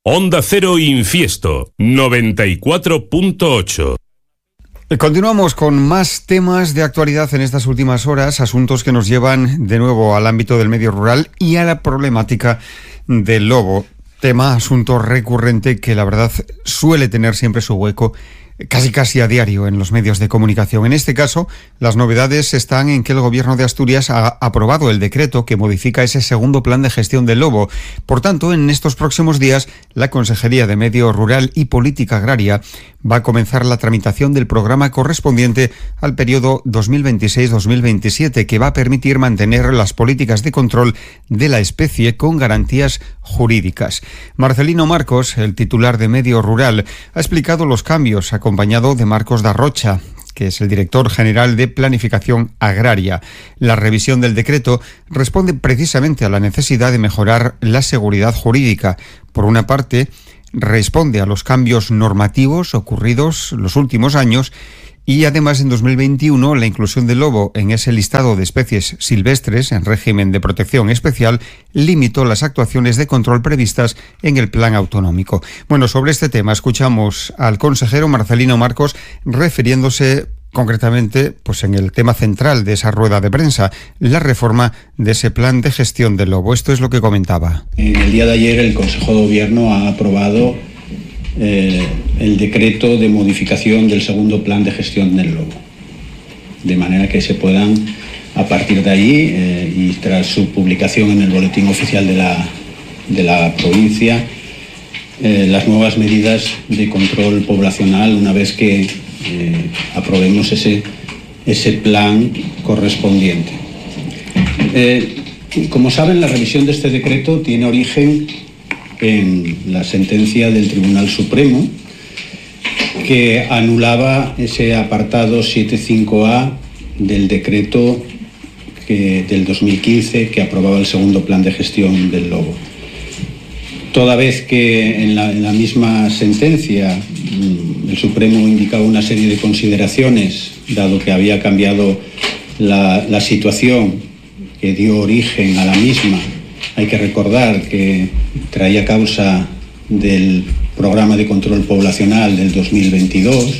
Onda Cero Infiesto 94.8. Continuamos con más temas de actualidad en estas últimas horas, asuntos que nos llevan de nuevo al ámbito del medio rural y a la problemática del lobo. Asunto recurrente que la verdad suele tener siempre su hueco casi a diario en los medios de comunicación. En este caso, las novedades están en que el Gobierno de Asturias ha aprobado el decreto que modifica ese segundo plan de gestión del lobo. Por tanto, en estos próximos días, la Consejería de Medio Rural y Política Agraria va a comenzar la tramitación del programa correspondiente al periodo 2026-2027, que va a permitir mantener las políticas de control de la especie con garantías jurídicas. Marcelino Marcos, el titular de Medio Rural, ha explicado los cambios, acompañado de Marcos Darrocha, que es el director general de Planificación Agraria. La revisión del decreto responde precisamente a la necesidad de mejorar la seguridad jurídica. Por una parte, responde a los cambios normativos ocurridos los últimos años y además en 2021 la inclusión del lobo en ese listado de especies silvestres en régimen de protección especial limitó las actuaciones de control previstas en el plan autonómico. Bueno, sobre este tema escuchamos al consejero Marcelino Marcos refiriéndose concretamente pues en el tema central de esa rueda de prensa, la reforma de ese plan de gestión del lobo. Esto es lo que comentaba. En el día de ayer el Consejo de Gobierno ha aprobado el decreto de modificación del segundo plan de gestión del lobo, de manera que se puedan, a partir de ahí y tras su publicación en el boletín oficial de la provincia, las nuevas medidas de control poblacional una vez que aprobemos ese plan correspondiente. Como saben, la revisión de este decreto tiene origen en la sentencia del Tribunal Supremo que anulaba ese apartado 7.5a del decreto del 2015 que aprobaba el segundo plan de gestión del lobo. Toda vez que en la misma sentencia el Supremo indicaba una serie de consideraciones, dado que había cambiado la situación que dio origen a la misma. Hay que recordar que traía causa del programa de control poblacional del 2022.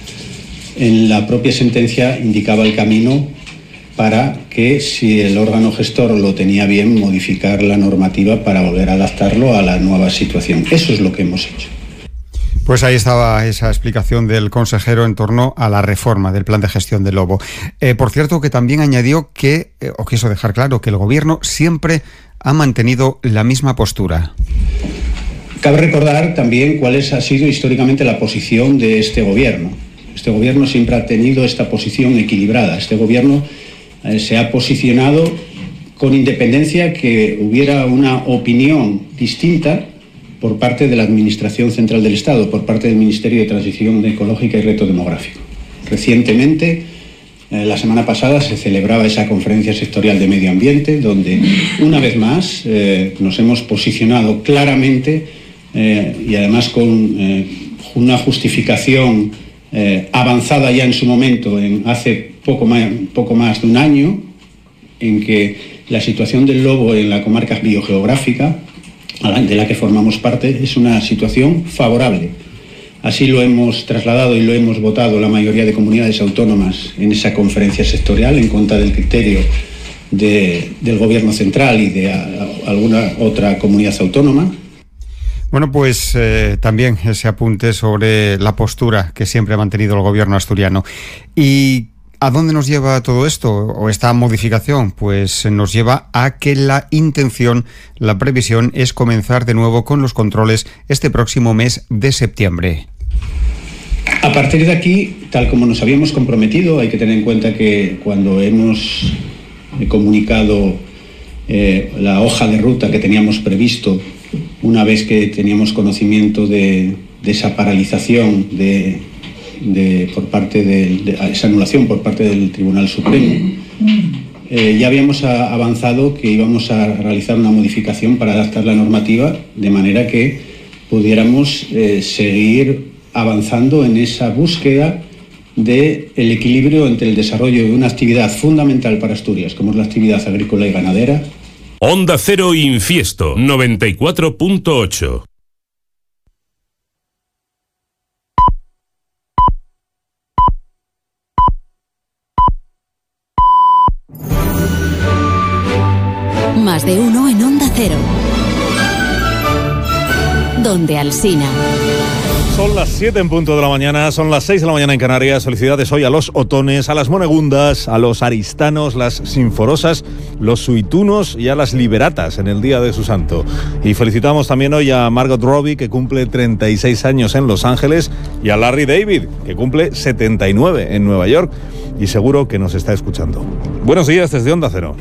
En la propia sentencia indicaba el camino para que, si el órgano gestor lo tenía bien, modificar la normativa para volver a adaptarlo a la nueva situación. Eso es lo que hemos hecho. Pues ahí estaba esa explicación del consejero en torno a la reforma del plan de gestión del lobo. Por cierto, que también añadió que, o quiso dejar claro, que el Gobierno siempre ha mantenido la misma postura. Cabe recordar también cuál ha sido históricamente la posición de este Gobierno. Este Gobierno siempre ha tenido esta posición equilibrada. Este Gobierno se ha posicionado con independencia que hubiera una opinión distinta por parte de la Administración Central del Estado, por parte del Ministerio de Transición Ecológica y Reto Demográfico. Recientemente, la semana pasada, se celebraba esa conferencia sectorial de medio ambiente, donde una vez más nos hemos posicionado claramente y además con una justificación avanzada ya en su momento, hace poco más de un año, en que la situación del lobo en la comarca biogeográfica de la que formamos parte es una situación favorable. Así lo hemos trasladado y lo hemos votado la mayoría de comunidades autónomas en esa conferencia sectorial, en contra del criterio del Gobierno central y de alguna otra comunidad autónoma. Bueno, pues también ese apunte sobre la postura que siempre ha mantenido el Gobierno asturiano. ¿Y a dónde nos lleva todo esto o esta modificación? Pues nos lleva a que la previsión es comenzar de nuevo con los controles este próximo mes de septiembre. A partir de aquí, tal como nos habíamos comprometido, hay que tener en cuenta que cuando hemos comunicado la hoja de ruta que teníamos previsto, una vez que teníamos conocimiento de esa paralización por parte de esa anulación por parte del Tribunal Supremo, ya habíamos avanzado que íbamos a realizar una modificación para adaptar la normativa de manera que pudiéramos seguir avanzando en esa búsqueda del equilibrio entre el desarrollo de una actividad fundamental para Asturias, como es la actividad agrícola y ganadera. Onda Cero Infiesto 94.8. Más de uno en Onda Cero. Donde Alsina. Son las 7 en punto de la mañana, son las 6 de la mañana en Canarias. Felicidades hoy a los otones, a las monegundas, a los aristanos, las sinforosas, los suitunos y a las liberatas en el día de su santo. Y felicitamos también hoy a Margot Robbie, que cumple 36 años en Los Ángeles, y a Larry David, que cumple 79 en Nueva York, y seguro que nos está escuchando. Buenos días desde Onda Cero.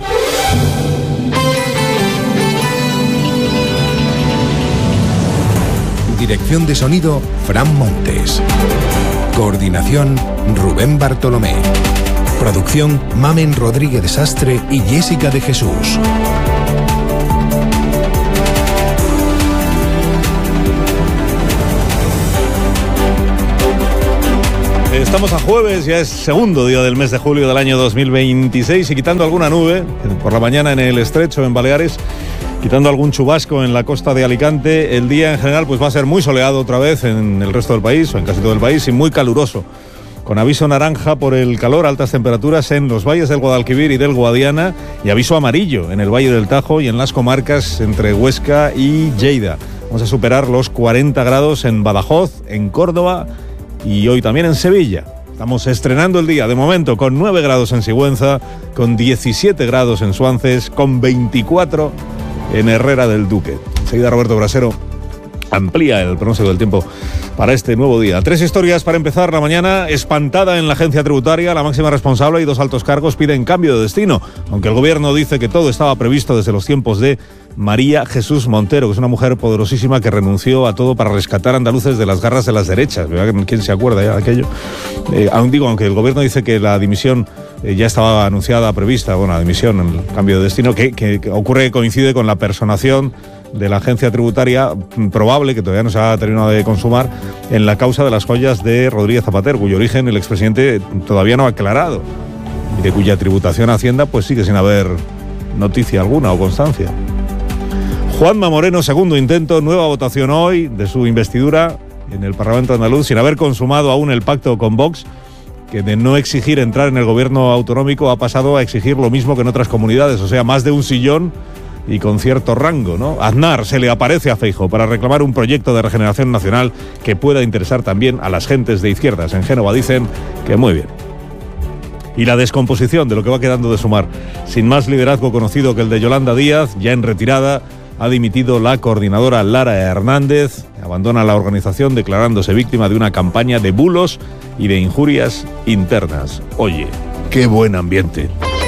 Dirección de sonido, Fran Montes. Coordinación, Rubén Bartolomé. Producción, Mamen Rodríguez Sastre y Jessica de Jesús. Estamos a jueves, ya es segundo día del mes de julio del año 2026, y quitando alguna nube, por la mañana en el Estrecho, en Baleares, quitando algún chubasco en la costa de Alicante, el día en general pues va a ser muy soleado otra vez en el resto del país, o en casi todo el país, y muy caluroso, con aviso naranja por el calor, altas temperaturas en los valles del Guadalquivir y del Guadiana, y aviso amarillo en el Valle del Tajo y en las comarcas entre Huesca y Lleida. Vamos a superar los 40 grados en Badajoz, en Córdoba y hoy también en Sevilla. Estamos estrenando el día, de momento, con 9 grados en Sigüenza, con 17 grados en Suances, con 24 en Herrera del Duque. Enseguida Roberto Brasero amplía el pronóstico del tiempo para este nuevo día. 3 historias para empezar la mañana. Espantada en la agencia tributaria, la máxima responsable y 2 altos cargos piden cambio de destino, aunque el gobierno dice que todo estaba previsto desde los tiempos de María Jesús Montero, que es una mujer poderosísima que renunció a todo para rescatar a andaluces de las garras de las derechas. ¿Quién se acuerda ya de aquello? Aunque el gobierno dice que la dimisión ya estaba anunciada, prevista, la dimisión, el cambio de destino, que ocurre, coincide con la personación de la agencia tributaria probable, que todavía no se ha terminado de consumar, en la causa de las joyas de Rodríguez Zapatero, cuyo origen el expresidente todavía no ha aclarado, y de cuya tributación a Hacienda pues sigue sin haber noticia alguna o constancia. Juanma Moreno, segundo intento, nueva votación hoy de su investidura en el Parlamento andaluz, sin haber consumado aún el pacto con Vox, que de no exigir entrar en el gobierno autonómico ha pasado a exigir lo mismo que en otras comunidades, o sea, más de un sillón y con cierto rango, ¿no? Aznar se le aparece a Feijóo para reclamar un proyecto de regeneración nacional que pueda interesar también a las gentes de izquierdas. En Génova dicen que muy bien. Y la descomposición de lo que va quedando de Sumar. Sin más liderazgo conocido que el de Yolanda Díaz, ya en retirada, ha dimitido la coordinadora Lara Hernández, abandona la organización declarándose víctima de una campaña de bulos y de injurias internas. Oye, qué buen ambiente.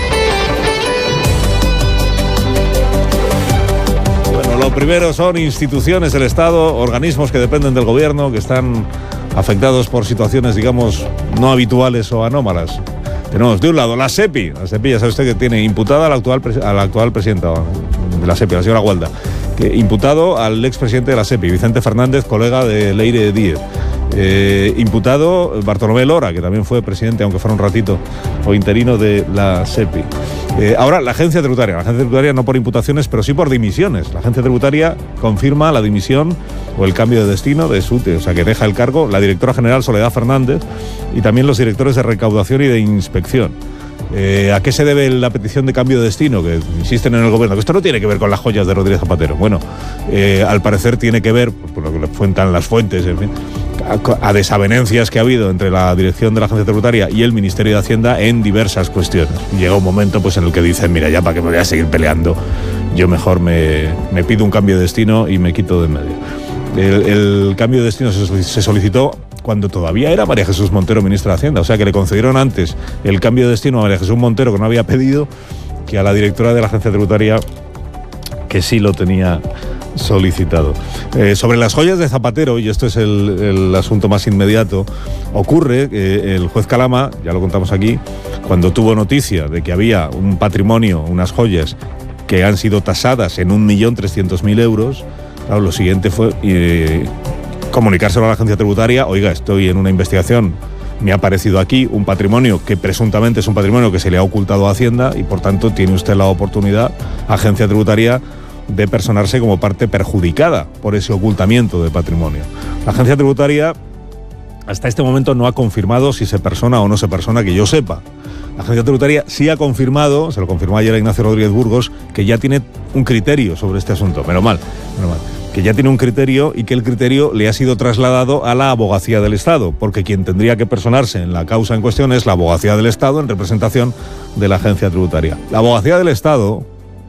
Bueno, lo primero son instituciones del Estado, organismos que dependen del gobierno, que están afectados por situaciones, digamos, no habituales o anómalas. Tenemos de un lado la SEPI. La SEPI, ya sabe usted que tiene imputada a la actual presidenta de la SEPI, la señora Gualda, que imputado al expresidente de la SEPI, Vicente Fernández, colega de Leire Díez. Imputado Bartolomé Lora, que también fue presidente, aunque fuera un ratito, o interino de la SEPI. Ahora, la agencia tributaria no por imputaciones, pero sí por dimisiones. La agencia tributaria confirma la dimisión o el cambio de destino de SUTE, o sea que deja el cargo la directora general Soledad Fernández y también los directores de recaudación y de inspección. ¿A qué se debe la petición de cambio de destino? Que insisten en el gobierno, que esto no tiene que ver con las joyas de Rodríguez Zapatero. Bueno, al parecer tiene que ver, por lo que le cuentan las fuentes, en fin, a desavenencias que ha habido entre la dirección de la agencia tributaria y el Ministerio de Hacienda en diversas cuestiones. Llega un momento pues en el que dicen, mira, ya para que me voy a seguir peleando, yo mejor me pido un cambio de destino y me quito de en medio. El cambio de destino se solicitó cuando todavía era María Jesús Montero ministra de Hacienda, o sea que le concedieron antes el cambio de destino a María Jesús Montero, que no había pedido, que a la directora de la agencia tributaria, que sí lo tenía solicitado. Sobre las joyas de Zapatero, y esto es el asunto más inmediato, ocurre que el juez Calama, ya lo contamos aquí, cuando tuvo noticia de que había un patrimonio, unas joyas que han sido tasadas en 1.300.000 euros, claro, lo siguiente fue comunicárselo a la agencia tributaria. Oiga, estoy en una investigación, me ha aparecido aquí un patrimonio que presuntamente es un patrimonio que se le ha ocultado a Hacienda y por tanto tiene usted la oportunidad, agencia tributaria, de personarse como parte perjudicada por ese ocultamiento de patrimonio. La agencia tributaria hasta este momento no ha confirmado si se persona o no se persona, que yo sepa. La agencia tributaria sí ha confirmado, se lo confirmó ayer a Ignacio Rodríguez Burgos, que ya tiene un criterio sobre este asunto. Menos mal. Que ya tiene un criterio y que el criterio le ha sido trasladado a la Abogacía del Estado, porque quien tendría que personarse en la causa en cuestión es la Abogacía del Estado en representación de la agencia tributaria. La Abogacía del Estado,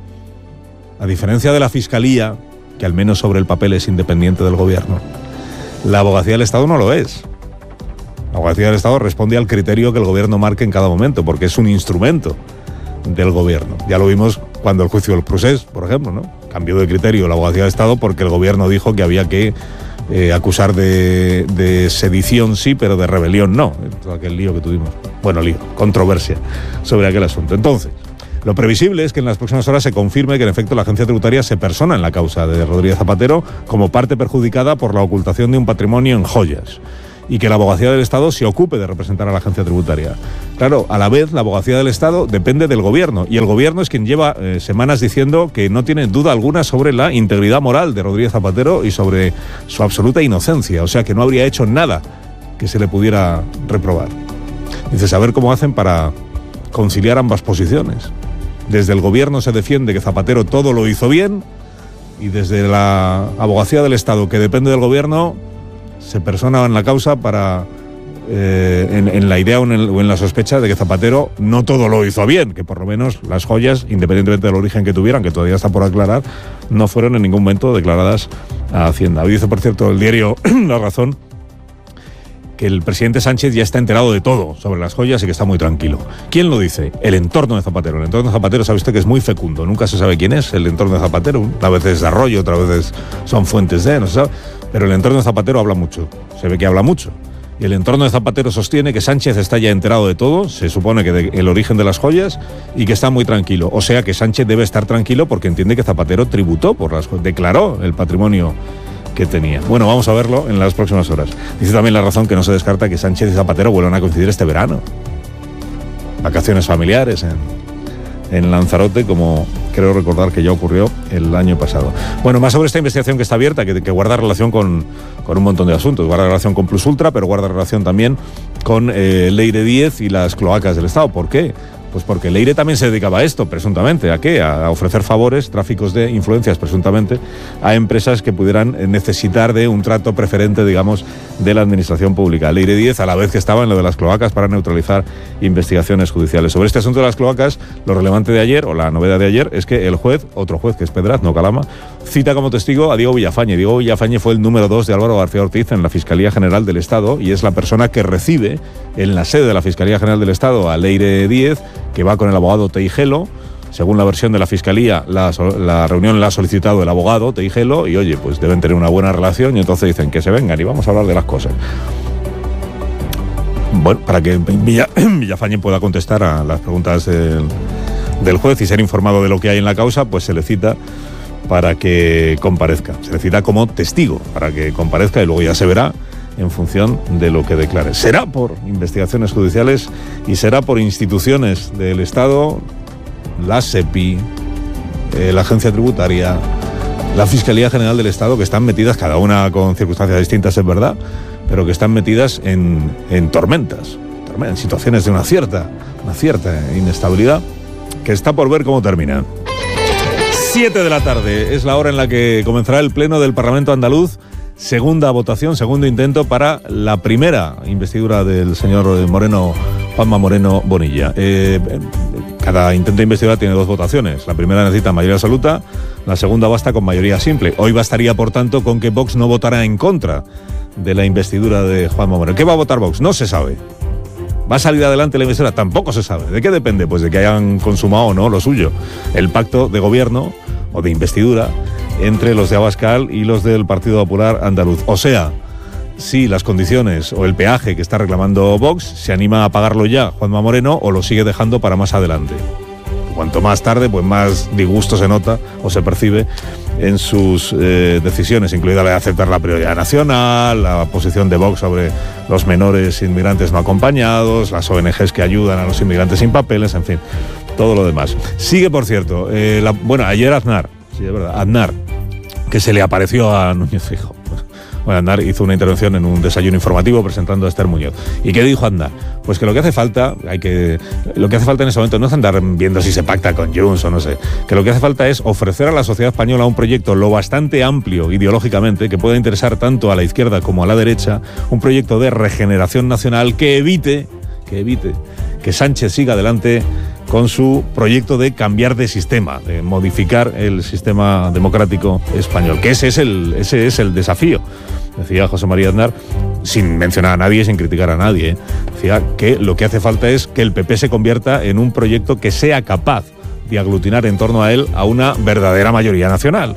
a diferencia de la Fiscalía, que al menos sobre el papel es independiente del gobierno, la Abogacía del Estado no lo es. La Abogacía del Estado responde al criterio que el gobierno marque en cada momento, porque es un instrumento del gobierno. Ya lo vimos cuando el juicio del Procés, por ejemplo, ¿no? Cambió de criterio la Abogacía del Estado porque el gobierno dijo que había que acusar de sedición sí, pero de rebelión no. Todo aquel lío que tuvimos. Bueno, controversia sobre aquel asunto. Entonces, lo previsible es que en las próximas horas se confirme que en efecto la agencia tributaria se persona en la causa de Rodríguez Zapatero como parte perjudicada por la ocultación de un patrimonio en joyas, y que la Abogacía del Estado se ocupe de representar a la agencia tributaria. Claro, a la vez la Abogacía del Estado depende del gobierno, y el gobierno es quien lleva semanas diciendo que no tiene duda alguna sobre la integridad moral de Rodríguez Zapatero y sobre su absoluta inocencia, o sea que no habría hecho nada que se le pudiera reprobar. Dice, saber cómo hacen para conciliar ambas posiciones. Desde el gobierno se defiende que Zapatero todo lo hizo bien, y desde la Abogacía del Estado, que depende del gobierno, se persona en la causa para en la idea o en la sospecha de que Zapatero no todo lo hizo bien, que por lo menos las joyas, independientemente del origen que tuvieran, que todavía está por aclarar, no fueron en ningún momento declaradas a Hacienda. Hoy dice, por cierto, el diario La Razón, que el presidente Sánchez ya está enterado de todo sobre las joyas y que está muy tranquilo. ¿Quién lo dice? El entorno de Zapatero. El entorno de Zapatero, sabe usted que es muy fecundo. Nunca se sabe quién es el entorno de Zapatero. Una vez es de Arroyo, otra vez son fuentes de, no se sabe. Pero el entorno de Zapatero habla mucho. Se ve que habla mucho. Y el entorno de Zapatero sostiene que Sánchez está ya enterado de todo, se supone que del origen de las joyas, y que está muy tranquilo. O sea que Sánchez debe estar tranquilo porque entiende que Zapatero tributó por las joyas, declaró el patrimonio que tenía. Bueno, vamos a verlo en las próximas horas. Dice también La Razón que no se descarta que Sánchez y Zapatero vuelvan a coincidir este verano. Vacaciones familiares en Lanzarote, como creo recordar que ya ocurrió el año pasado. Bueno, más sobre esta investigación que está abierta, que guarda relación con un montón de asuntos. Guarda relación con Plus Ultra, pero guarda relación también con Leire 10 y las cloacas del Estado. ¿Por qué? Pues porque Leire también se dedicaba a esto, presuntamente. ¿A qué? A ofrecer favores, tráficos de influencias, presuntamente, a empresas que pudieran necesitar de un trato preferente, digamos, de la administración pública. Leire 10, a la vez que estaba en lo de las cloacas para neutralizar investigaciones judiciales. Sobre este asunto de las cloacas, lo relevante de ayer, o la novedad de ayer, es que el juez, otro juez que es Pedraz, no Calama, cita como testigo a Diego Villafañe. Diego Villafañe fue el número 2 de Álvaro García Ortiz en la Fiscalía General del Estado y es la persona que recibe en la sede de la Fiscalía General del Estado a Leire 10, que va con el abogado Teijelo. Según la versión de la Fiscalía, la reunión la ha solicitado el abogado Teijelo y, oye, pues deben tener una buena relación y entonces dicen que se vengan y vamos a hablar de las cosas. Bueno, para que Villafañe pueda contestar a las preguntas del juez y ser informado de lo que hay en la causa, pues se le cita para que comparezca. Se le cita como testigo para que comparezca y luego ya se verá en función de lo que declare. Será por investigaciones judiciales y será por instituciones del Estado, la SEPI, la Agencia Tributaria, la Fiscalía General del Estado, que están metidas, cada una con circunstancias distintas, es verdad, pero que están metidas en tormentas, en situaciones de una cierta inestabilidad, que está por ver cómo termina. 7 de la tarde es la hora en la que comenzará el Pleno del Parlamento andaluz. Segunda votación, segundo intento para la primera investidura del señor Moreno, Juanma Moreno Bonilla. Cada intento de investidura tiene 2 votaciones. La primera necesita mayoría absoluta, la segunda basta con mayoría simple. Hoy bastaría, por tanto, con que Vox no votara en contra de la investidura de Juanma Moreno. ¿Qué va a votar Vox? No se sabe. ¿Va a salir adelante la investidura? Tampoco se sabe. ¿De qué depende? Pues de que hayan consumado o no lo suyo. El pacto de gobierno o de investidura entre los de Abascal y los del Partido Popular Andaluz. O sea, si las condiciones o el peaje que está reclamando Vox se anima a pagarlo ya Juanma Moreno o lo sigue dejando para más adelante. Cuanto más tarde, pues más disgusto se nota o se percibe en sus decisiones, incluida la de aceptar la prioridad nacional, la posición de Vox sobre los menores inmigrantes no acompañados, las ONGs que ayudan a los inmigrantes sin papeles, en fin, todo lo demás. Sigue, por cierto, ayer Aznar, sí, es verdad, Aznar, que se le apareció a Núñez Feijóo. Bueno, Aznar hizo una intervención en un desayuno informativo presentando a Esther Muñoz. ¿Y qué dijo Aznar? Pues que lo que hace falta en ese momento no es andar viendo si se pacta con Junts o no sé, que lo que hace falta es ofrecer a la sociedad española un proyecto lo bastante amplio ideológicamente que pueda interesar tanto a la izquierda como a la derecha, un proyecto de regeneración nacional que evite que Sánchez siga adelante con su proyecto de cambiar de sistema, de modificar el sistema democrático español, que ese es el desafío. Decía José María Aznar, sin mencionar a nadie, sin criticar a nadie, decía que lo que hace falta es que el PP se convierta en un proyecto que sea capaz de aglutinar en torno a él a una verdadera mayoría nacional.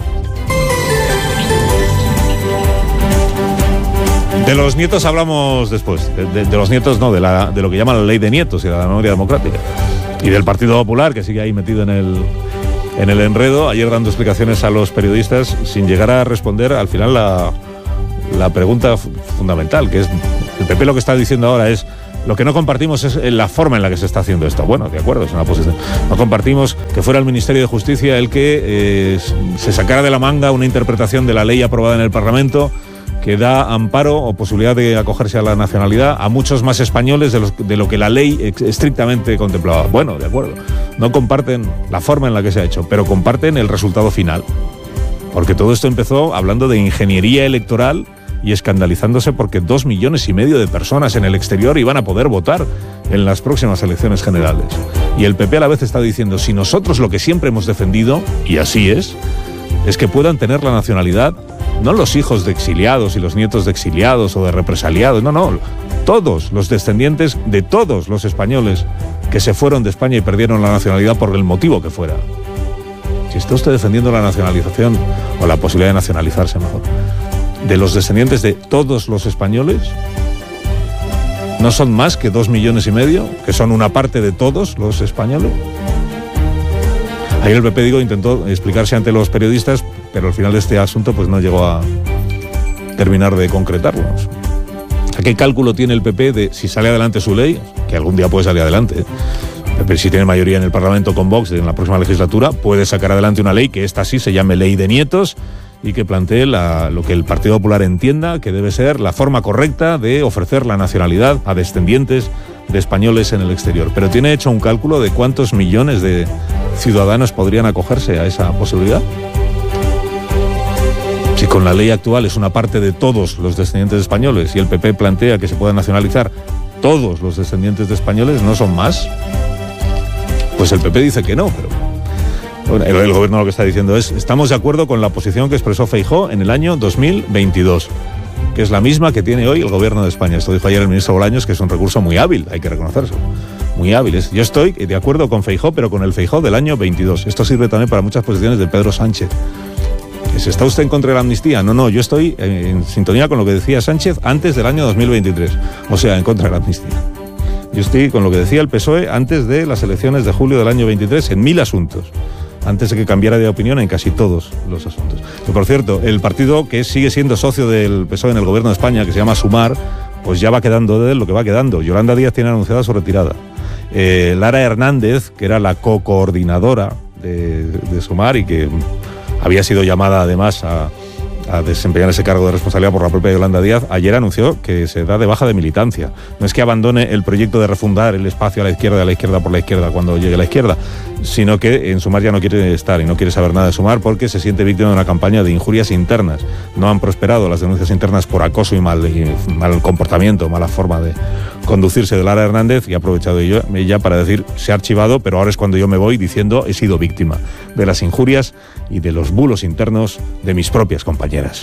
De los nietos hablamos después, de los nietos no, de lo que llaman la ley de nietos y de la memoria democrática. Y del Partido Popular, que sigue ahí metido en el enredo, ayer dando explicaciones a los periodistas sin llegar a responder al final la pregunta fundamental, que es, el PP lo que está diciendo ahora es, lo que no compartimos es la forma en la que se está haciendo esto. Bueno, de acuerdo, es una posición. No compartimos que fuera el Ministerio de Justicia el que se sacara de la manga una interpretación de la ley aprobada en el Parlamento que da amparo o posibilidad de acogerse a la nacionalidad a muchos más españoles de lo que la ley estrictamente contemplaba. Bueno, de acuerdo. No comparten la forma en la que se ha hecho, pero comparten el resultado final. Porque todo esto empezó hablando de ingeniería electoral y escandalizándose porque 2,5 millones de personas en el exterior iban a poder votar en las próximas elecciones generales. Y el PP a la vez está diciendo, si nosotros lo que siempre hemos defendido, y así es que puedan tener la nacionalidad no los hijos de exiliados y los nietos de exiliados o de represaliados, no, todos los descendientes de todos los españoles que se fueron de España y perdieron la nacionalidad por el motivo que fuera. Si está usted defendiendo la nacionalización o la posibilidad de nacionalizarse mejor, de los descendientes de todos los españoles, ¿no son más que 2,5 millones, que son una parte de todos los españoles? Ayer el PP, intentó explicarse ante los periodistas, pero al final de este asunto pues no llegó a terminar de concretarlo. ¿A qué cálculo tiene el PP de si sale adelante su ley? Que algún día puede salir adelante. El PP, si tiene mayoría en el Parlamento con Vox en la próxima legislatura, puede sacar adelante una ley que esta sí se llame Ley de Nietos y que plantee lo que el Partido Popular entienda que debe ser la forma correcta de ofrecer la nacionalidad a descendientes de españoles en el exterior. Pero ¿tiene hecho un cálculo de cuántos millones de ciudadanos podrían acogerse a esa posibilidad? Si con la ley actual es una parte de todos los descendientes españoles y el PP plantea que se puedan nacionalizar todos los descendientes de españoles, ¿no son más? Pues el PP dice que no, pero bueno, el gobierno lo que está diciendo es, estamos de acuerdo con la posición que expresó Feijóo en el año 2022, que es la misma que tiene hoy el gobierno de España. Esto dijo ayer el ministro Bolaños, que es un recurso muy hábil, hay que reconocerlo. Muy hábiles. Yo estoy de acuerdo con Feijóo, pero con el Feijóo del año 22. Esto sirve también para muchas posiciones de Pedro Sánchez. ¿Está usted en contra de la amnistía? No, yo estoy en sintonía con lo que decía Sánchez antes del año 2023. O sea, en contra de la amnistía. Yo estoy con lo que decía el PSOE antes de las elecciones de julio del año 23 en 1000 asuntos. Antes de que cambiara de opinión en casi todos los asuntos. Pero, por cierto, el partido que sigue siendo socio del PSOE en el gobierno de España, que se llama Sumar, pues ya va quedando de él lo que va quedando. Yolanda Díaz tiene anunciada su retirada. Lara Hernández, que era la co-coordinadora de Sumar y que había sido llamada además a desempeñar ese cargo de responsabilidad por la propia Yolanda Díaz, ayer anunció que se da de baja de militancia. No es que abandone el proyecto de refundar el espacio a la izquierda por la izquierda cuando llegue la izquierda, sino que en Sumar ya no quiere estar y no quiere saber nada de Sumar porque se siente víctima de una campaña de injurias internas. No han prosperado las denuncias internas por acoso y mal comportamiento, mala forma de conducirse de Lara Hernández, y ha aprovechado ella para decir, se ha archivado, pero ahora es cuando yo me voy diciendo he sido víctima de las injurias y de los bulos internos de mis propias compañeras.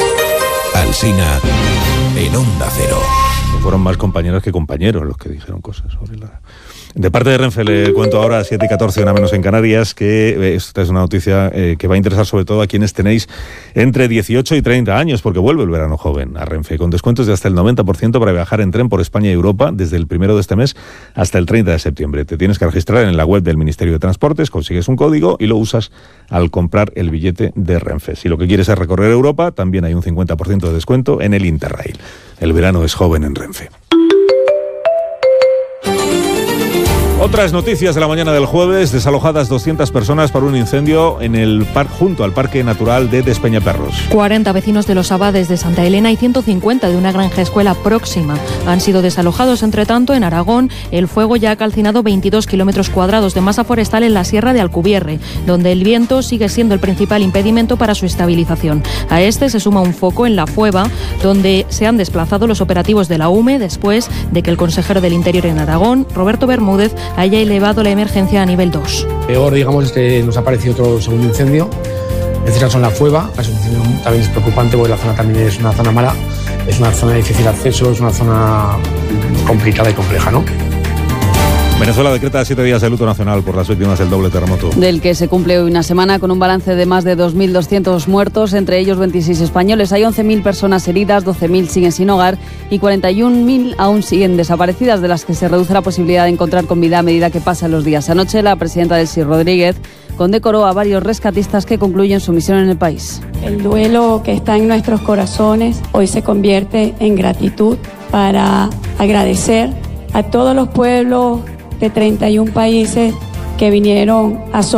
Alsina en Onda Cero. Fueron más compañeras que compañeros los que dijeron cosas sobre Lara. De parte de Renfe le cuento ahora a 7:14, una menos en Canarias, que esta es una noticia que va a interesar sobre todo a quienes tenéis entre 18 y 30 años, porque vuelve el verano joven a Renfe, con descuentos de hasta el 90% para viajar en tren por España y Europa desde el 1 de este mes hasta el 30 de septiembre. Te tienes que registrar en la web del Ministerio de Transportes, consigues un código y lo usas al comprar el billete de Renfe. Si lo que quieres es recorrer Europa, también hay un 50% de descuento en el Interrail. El verano es joven en Renfe. Otras noticias de la mañana del jueves: desalojadas 200 personas por un incendio en el junto al Parque Natural de Despeñaperros. 40 vecinos de los Abades de Santa Elena y 150 de una granja escuela próxima han sido desalojados. Entre tanto, en Aragón, el fuego ya ha calcinado 22 kilómetros cuadrados de masa forestal en la Sierra de Alcubierre, donde el viento sigue siendo el principal impedimento para su estabilización. A este se suma un foco en La Fueva, donde se han desplazado los operativos de la UME después de que el consejero del Interior en Aragón, Roberto Bermúdez, haya elevado la emergencia a nivel 2. Peor, digamos, es que nos ha aparecido otro segundo incendio. En este caso en La Fueva. La situación también es preocupante porque la zona también es una zona mala, es una zona de difícil acceso, es una zona complicada y compleja, ¿no? Venezuela decreta 7 días de luto nacional por las víctimas del doble terremoto. Del que se cumple hoy una semana con un balance de más de 2.200 muertos, entre ellos 26 españoles. Hay 11.000 personas heridas, 12.000 siguen sin hogar y 41.000 aún siguen desaparecidas, de las que se reduce la posibilidad de encontrar con vida a medida que pasan los días. Anoche la presidenta Delcy Rodríguez condecoró a varios rescatistas que concluyen su misión en el país. El duelo que está en nuestros corazones hoy se convierte en gratitud para agradecer a todos los pueblos de 31 países que vinieron a